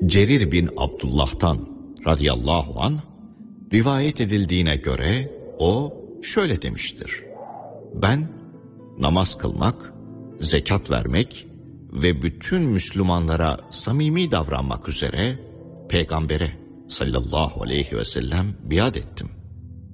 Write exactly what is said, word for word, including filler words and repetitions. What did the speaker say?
Cerir bin Abdullah'tan radıyallahu anh rivayet edildiğine göre o şöyle demiştir: ben namaz kılmak, zekat vermek ve bütün Müslümanlara samimi davranmak üzere Peygamber'e sallallahu aleyhi ve sellem biat ettim.